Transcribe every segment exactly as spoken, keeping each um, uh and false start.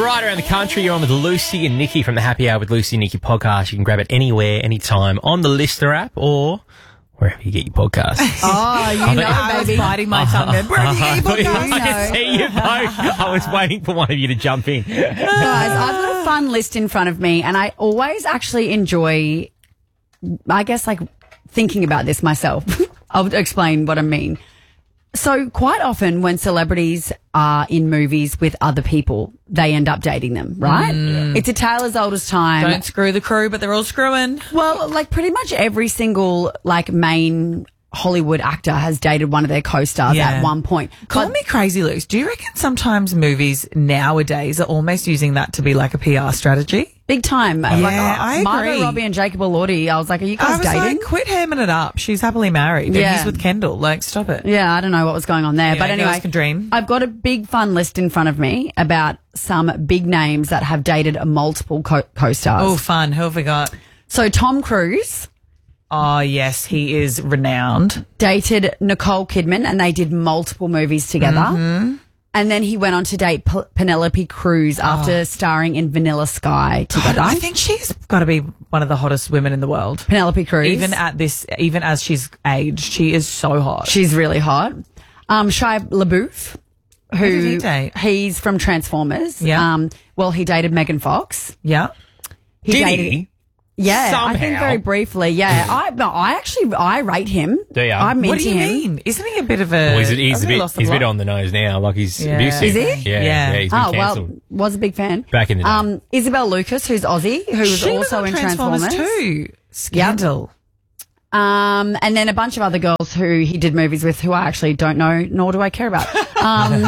right around the country. You're on with Lucy and Nikki from the Happy Hour with Lucy and Nikki podcast. You can grab it anywhere, anytime on the Listener app or wherever you get your podcasts. Oh, you I know, think- I was biting my tongue then. Where do you get your podcast? I can see you both. I was waiting for one of you to jump in. Guys, I've got a fun list in front of me, and I always actually enjoy, I guess, like thinking about this myself. I'll explain what I mean. So quite often when celebrities are in movies with other people, they end up dating them, right? Mm. It's a tale as old as time. Don't screw the crew, but they're all screwing. Well, like pretty much every single like main Hollywood actor has dated one of their co-stars Yeah. at one point. Call But- me crazy, Luce. Do you reckon sometimes movies nowadays are almost using that to be like a P R strategy? Big time. Yeah, like, I Margot agree. Robbie and Jacob Elordi, I was like, are you I guys was dating? like, quit hamming it up. She's happily married. Yeah. And he's with Kendall. Like, stop it. Yeah, I don't know what was going on there. Anyway, but anyway, girls can dream. I've got a big fun list in front of me about some big names that have dated multiple co- co-stars. Oh, fun. Who have we got? So Tom Cruise Oh, yes, he is renowned. dated Nicole Kidman and they did multiple movies together. Mm-hmm. And then he went on to date P- Penelope Cruz after starring in Vanilla Sky together. I think she's got to be one of the hottest women in the world. Penelope Cruz. Even at this, even as she's aged, she is so hot. She's really hot. Um, Shia LaBeouf, who did he date? he's from Transformers. Yeah. Um, well, he dated Megan Fox. Yeah. He Did dated, he? Yeah, I think Somehow. very briefly. Yeah, I no, I actually I rate him. Do ya? I'm into What do you him. mean? Isn't he a bit of a? Well, he's, he's, a hasn't he bit, lost the he's a bit plot? on the nose now. Like he's Yeah. abusive. Is he? Yeah, Yeah. yeah, he's been Oh cancelled. well, was a big fan. Back in the day. Um, Isabel Lucas, who's Aussie, who was She also was on in Transformers. too. Scandal. Um, and then a bunch of other girls who he did movies with, who I actually don't know, nor do I care about. Um,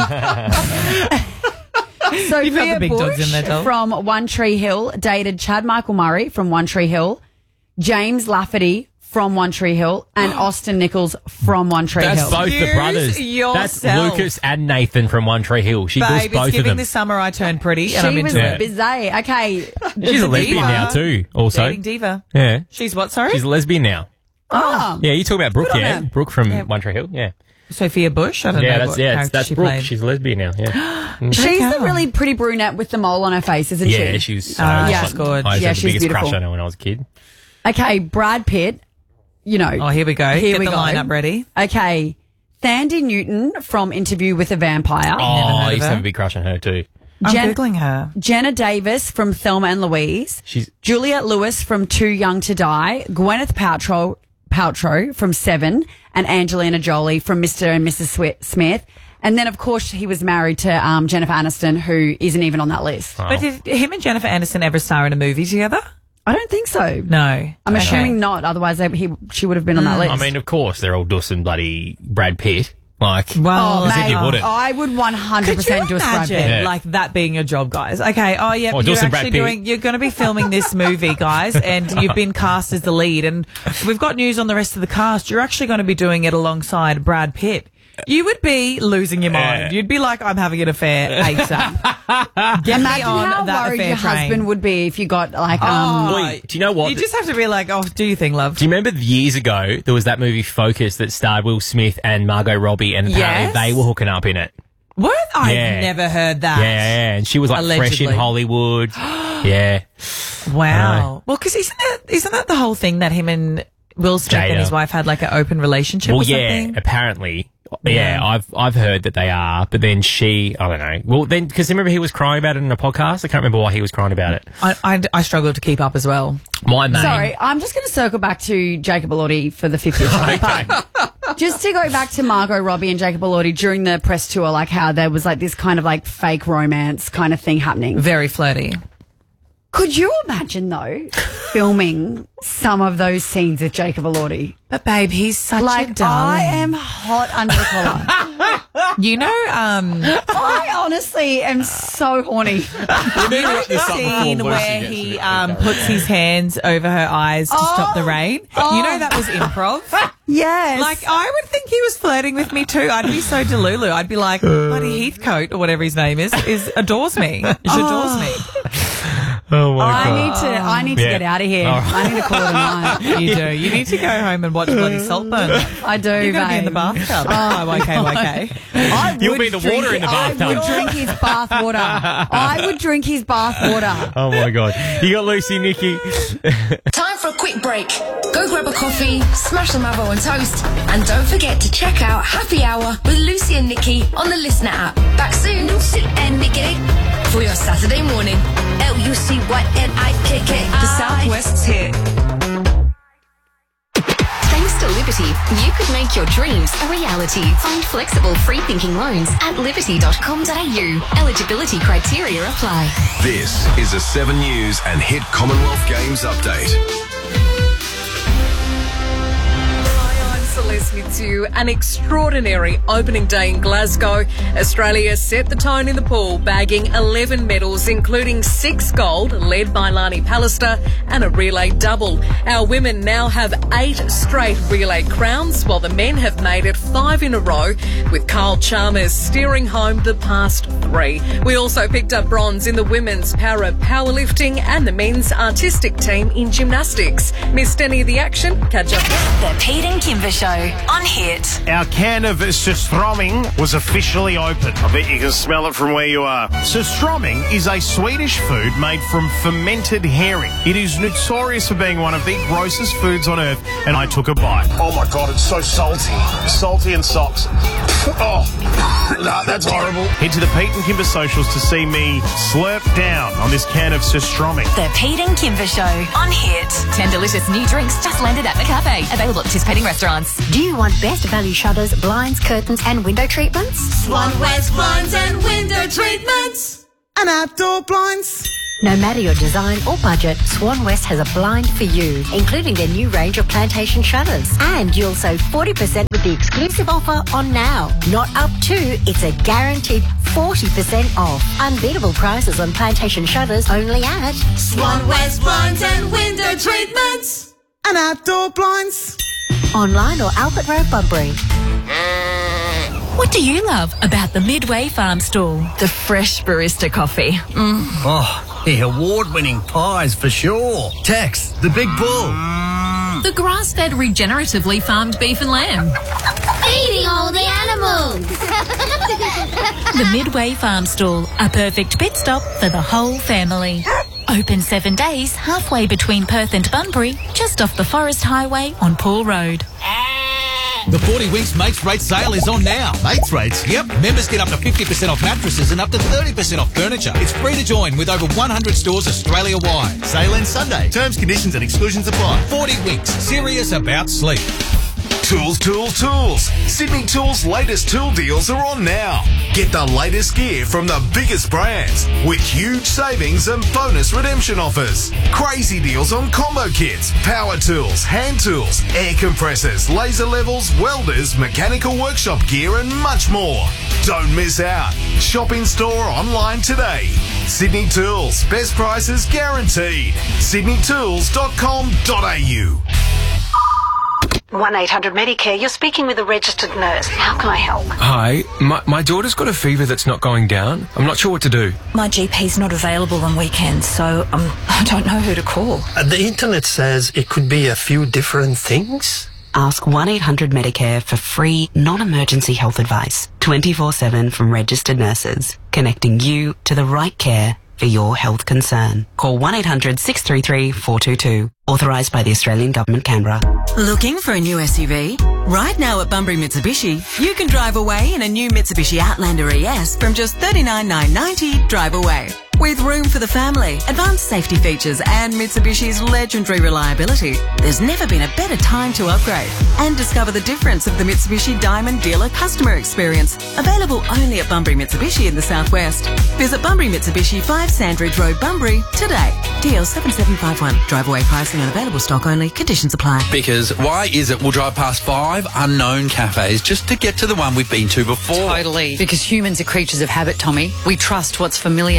Sophia You've got the big Bush dogs in there, doll. from One Tree Hill dated Chad Michael Murray from One Tree Hill, James Lafferty from One Tree Hill, and Austin Nichols from One Tree That's Hill. both the Excuse brothers. That's yourself. Lucas and Nathan from One Tree Hill. She does Babe, both it's of giving them. this summer I turned pretty, and I'm She was into it. busy. Okay. She's a lesbian diva. now too. Also, Dating diva. yeah, She's what? Sorry, she's a lesbian now. Oh. Yeah, you talk about Brooke, Good on yeah, her. Brooke from One Tree Hill. Yeah, Sophia Bush. I don't yeah, know that's what yeah, character that's she Brooke. played. She's a lesbian now. Yeah, Mm. She's Wow. the really pretty brunette with the mole on her face, isn't yeah, she? she's so Ah, yeah. she's good. I used to Yeah, have the she's biggest crush beautiful. on her when I was a kid. Okay, Brad Pitt, you know. Oh, here we go. Here Get we the go. lineup ready. Okay, Thandie Newton from Interview with a Vampire. Oh, I heard used of to have her. a big crush on her too. I'm Jen- googling her. Jenna Davis from Thelma and Louise. She's Juliette Lewis from Too Young to Die. Gwyneth Paltrow, Paltrow from Seven. And Angelina Jolie from Mister and Missus Swi- Smith. And then, of course, he was married to um, Jennifer Aniston, who isn't even on that list. But did him and Jennifer Aniston ever star in a movie together? I don't think so. No. I'm Okay. assuming not. Otherwise, they, he, she would have been on that list. I mean, of course, they're all doing bloody Brad Pitt. Like, Well, Oh, as if mate, you wouldn't. I would one hundred Could you percent do a Brad imagine Pitt. Yeah. like that being your job, guys? Okay. Oh, yeah. Or do You're some Brad actually Pitt. doing. You're going to be filming this movie, guys, and you've been cast as the lead. And we've got news on the rest of the cast. You're actually going to be doing it alongside Brad Pitt. You would be losing your mind. Yeah. You'd be like, "I'm having an affair ASAP." Get me Imagine on how that worried affair your train. husband would be if you got like um. Wait, do you know what? You just have to be like, "Oh, do your thing, love." Do you remember years ago there was that movie Focus that starred Will Smith and Margot Robbie, and apparently Yes. they were hooking up in it. What? I've Yeah. never heard that. Yeah, yeah, and she was like fresh Allegedly. in Hollywood. Yeah, Wow. Well, because isn't that isn't that the whole thing that him and Will Smith Jada. and his wife had like an open relationship well, or yeah, something? apparently. Yeah, Yeah. I've I've heard that they are, but then she, I don't know. Well, then because remember he was crying about it in a podcast. I can't remember why he was crying about it. I, I, I struggle to keep up as well. My main, Sorry, I'm just going to circle back to Jacob Elordi for the fiftieth time. But just to go back to Margot Robbie and Jacob Elordi during the press tour, like how there was like this kind of like fake romance kind of thing happening. Very flirty. Could you imagine though filming some of those scenes with Jacob Elordi? But babe, he's such a Like darling. I am hot under the collar. You know, um, I honestly am so horny. you know the scene where he um, puts his hands over her eyes to stop the rain? You know that was improv? Yes. Like, I would think he was flirting with me too. I'd be so delulu. I'd be like, bloody Heathcote, or whatever his name is, is adores me. She adores me. Oh my I god. need to. I need to Yeah. get out of here. All right. I need to call it a night. You do. You need to go home and watch bloody Saltburn. I do. You're going to be in the babe. bathtub. Oh, okay, okay. I You'll would be the drink water in the it- bathtub. I would drink his bath water. I would drink his bath water. Oh my god. You got Lucy, Nikki. Time for a quick break. Go grab a coffee, smash some Avo on toast, and don't forget to check out Happy Hour with Lucy and Nikki on the Listener app. Back soon. Lucy and Nikki for your Saturday morning. L U C Y N I K K I. The Southwest's hit. Thanks to Liberty, you could make your dreams a reality. Find flexible, free-thinking loans at liberty dot com dot a u. Eligibility criteria apply. This is a Seven News and Hit Commonwealth Games update. Listening to an extraordinary opening day in Glasgow. Australia set the tone in the pool, bagging eleven medals, including six gold, led by Lani Pallister, and a relay double. Our women now have eight straight relay crowns, while the men have made it five in a row, with Carl Chalmers steering home the past three. We also picked up bronze in the women's para powerlifting and the men's artistic team in gymnastics. Missed any of the action? Catch up. The Pete and Kimber Show on Hit. Our can of surströmming was officially open. I bet you can smell it from where you are. Surströmming is a Swedish food made from fermented herring. It is notorious for being one of the grossest foods on earth, and I took a bite. Oh my God, it's so salty. Salty and socks. Oh, no, that's horrible. Head to the Pete and Kimber socials to see me slurp down on this can of surströmming. The Pete and Kimber Show on Hit. Ten delicious new drinks just landed at the cafe. Available at participating restaurants. Do you want best value shutters, blinds, curtains and window treatments? Swan West Blinds and Window Treatments. And outdoor blinds. No matter your design or budget, Swan West has a blind for you, including their new range of plantation shutters. And you'll save forty percent with the exclusive offer on now. Not up to, it's a guaranteed forty percent off. Unbeatable prices on plantation shutters only at Swan West Blinds and Window Treatments. And outdoor blinds. online or Albert Road, Bunbury. What do you love about the Midway Farm Stall? The fresh barista coffee. Mm. Oh, the award-winning pies for sure. Tex, the big bull. The grass-fed regeneratively farmed beef and lamb. Feeding all the animals. The Midway Farm Stall, a perfect pit stop for the whole family. Open seven days, halfway between Perth and Bunbury, just off the Forest Highway on Paul Road. The forty Winks Mates Rate sale is on now. Mates rates? Yep. Members get up to fifty percent off mattresses and up to thirty percent off furniture. It's free to join with over one hundred stores Australia-wide. Sale ends Sunday. Terms, conditions and exclusions apply. forty Winks. Serious about sleep. Tools, tools, tools. Sydney Tools' latest tool deals are on now. Get the latest gear from the biggest brands with huge savings and bonus redemption offers. Crazy deals on combo kits, power tools, hand tools, air compressors, laser levels, welders, mechanical workshop gear and much more. Don't miss out. Shop in store or online today. Sydney Tools. Best prices guaranteed. sydney tools dot com dot a u. one eight hundred Medicare, you're speaking with a registered nurse. How can I help? Hi, my, my daughter's got a fever that's not going down. I'm not sure what to do. My G P's not available on weekends, so um, I don't know who to call. Uh, the internet says it could be a few different things. Ask one eight hundred Medicare for free, non-emergency health advice. twenty-four seven from registered nurses, connecting you to the right care for your health concern. Call one eight hundred six three three four two two. Authorised by the Australian Government, Canberra. Looking for a new S U V? Right now at Bunbury Mitsubishi, you can drive away in a new Mitsubishi Outlander E S from just thirty-nine thousand nine hundred ninety drive away. With room for the family, advanced safety features and Mitsubishi's legendary reliability, there's never been a better time to upgrade and discover the difference of the Mitsubishi Diamond Dealer customer experience. Available only at Bunbury Mitsubishi in the southwest. Visit Bunbury Mitsubishi five Sandridge Road, Bunbury today. D L seven seven five one. Drive away pricing and available stock only. Conditions apply. Because why is it we'll drive past five unknown cafes just to get to the one we've been to before? Totally. Because humans are creatures of habit, Tommy. We trust what's familiar. Right.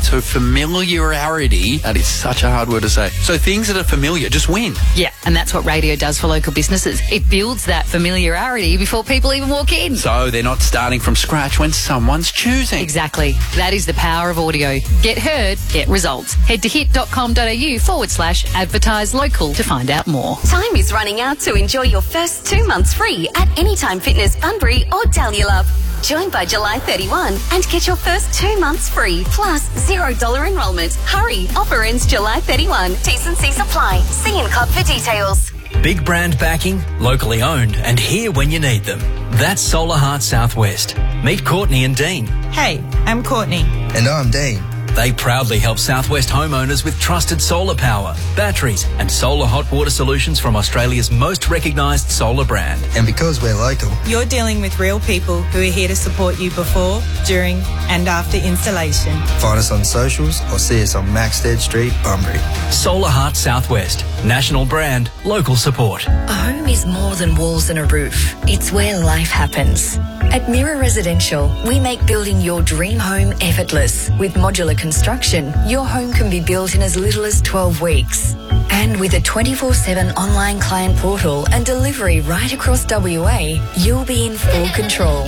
So familiarity, that is such a hard word to say. So things that are familiar just win. Yeah, and that's what radio does for local businesses. It builds that familiarity before people even walk in. So they're not starting from scratch when someone's choosing. Exactly. That is the power of audio. Get heard, get results. Head to hit.com.au forward slash advertise local to find out more. Time is running out to enjoy your first two months free at Anytime Fitness Bunbury or Dalyellum. Join by July thirty-first and get your first two months free plus zero dollar enrolment. Hurry, offer ends July thirty-first. T's and C's apply. See in club for details. Big brand backing, locally owned, and here when you need them. That's Solar Heart Southwest. Meet Courtney and Dean. Hey, I'm Courtney. And I'm Dean. They proudly help Southwest homeowners with trusted solar power, batteries, and solar hot water solutions from Australia's most recognised solar brand. And because we're local, You're dealing with real people who are here to support you before, during, and after installation. find us on socials or see us on Maxted Street, Bunbury. Solar Heart Southwest. National brand, local support. A home is more than walls and a roof. It's where life happens. At Mirror Residential, we make building your dream home effortless. With modular construction, your home can be built in as little as twelve weeks. And with a twenty-four seven online client portal and delivery right across W A, you'll be in full control.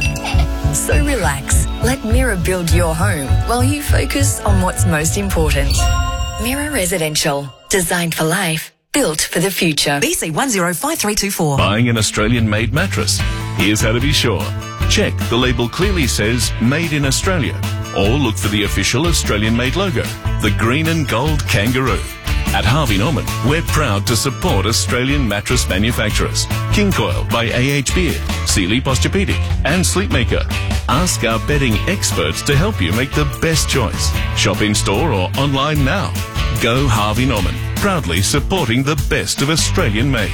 So relax. Let Mirror build your home while you focus on what's most important. Mirror Residential. Designed for life. Built for the future. B C one zero five three two four. Buying an Australian-made mattress? Here's how to be sure. Check the label clearly says Made in Australia, or look for the official Australian-made logo, the green and gold kangaroo. At Harvey Norman, we're proud to support Australian mattress manufacturers. King Coil by A H Beard, Sealy Posturepedic, and Sleepmaker. Ask our bedding experts to help you make the best choice. Shop in store or online now. Go Harvey Norman, proudly supporting the best of Australian-made.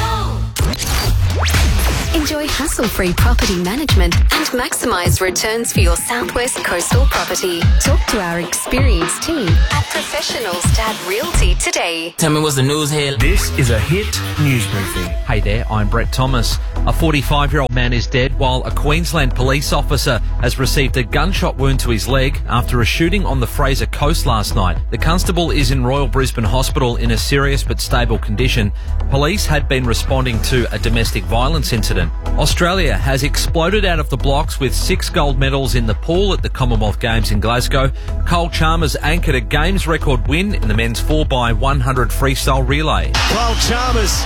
Enjoy hassle-free property management and maximise returns for your Southwest coastal property. Talk to our experienced team at Professionals Dad Realty today. Tell me what's the news here. This is a hit news briefing. Hey there, I'm Brett Thomas. A forty-five-year-old man is dead while a Queensland police officer has received a gunshot wound to his leg after a shooting on the Fraser Coast last night. The constable is in Royal Brisbane Hospital in a serious but stable condition. Police had been responding to a domestic violence incident. Australia has exploded out of the blocks with six gold medals in the pool at the Commonwealth Games in Glasgow. Cole Chalmers anchored a games record win in the men's four by one hundred freestyle relay. Cole Chalmers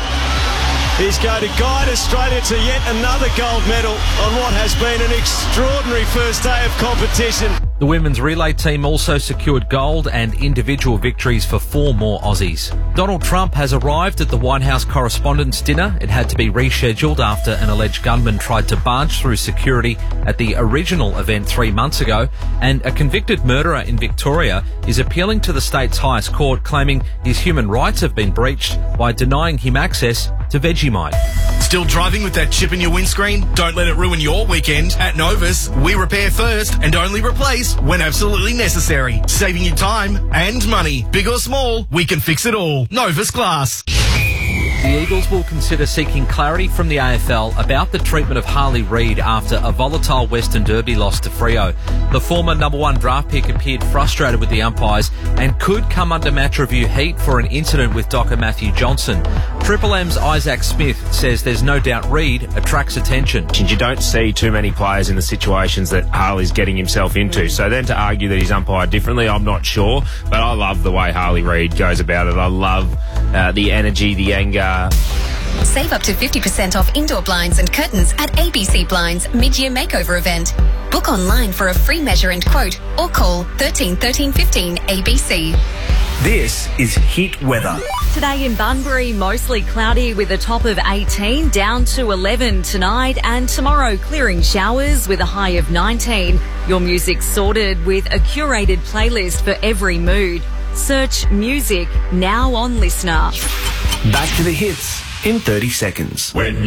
is going to guide Australia to yet another gold medal on what has been an extraordinary first day of competition. The women's relay team also secured gold and individual victories for four more Aussies. Donald Trump has arrived at the White House Correspondents' Dinner. It had to be rescheduled after an alleged gunman tried to barge through security at the original event three months ago. And a convicted murderer in Victoria is appealing to the state's highest court, claiming his human rights have been breached by denying him access to Vegemite. Still driving with that chip in your windscreen? Don't let it ruin your weekend. At Novus, we repair first and only replace when absolutely necessary. Saving you time and money. Big or small, we can fix it all. Novus Glass. The Eagles will consider seeking clarity from the A F L about the treatment of Harley Reid after a volatile Western Derby loss to Freo. The former number one draft pick appeared frustrated with the umpires and could come under match review heat for an incident with Docker Matthew Johnson. Triple M's Isaac Smith says there's no doubt Reid attracts attention. You don't see too many players in the situations that Harley's getting himself into. So then to argue that he's umpired differently, I'm not sure. But I love the way Harley Reid goes about it. I love uh, the energy, the anger. Save up to fifty percent off indoor blinds and curtains at A B C Blinds mid-year makeover event. Book online for a free measure and quote or call thirteen thirteen fifteen A B C. This is Hit Weather. Today in Bunbury, mostly cloudy with a top of eighteen, down to eleven tonight, and tomorrow clearing showers with a high of nineteen. Your music sorted with a curated playlist for every mood. Search music now on Listener. Back to the hits in thirty seconds. When